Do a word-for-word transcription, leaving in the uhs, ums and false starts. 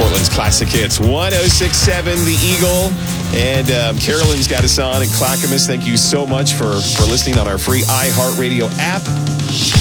Portland's classic hits. one oh six point seven, The Eagle. And um, Carolyn's got us on. And Clackamas, thank you so much for, for listening on our free iHeartRadio app.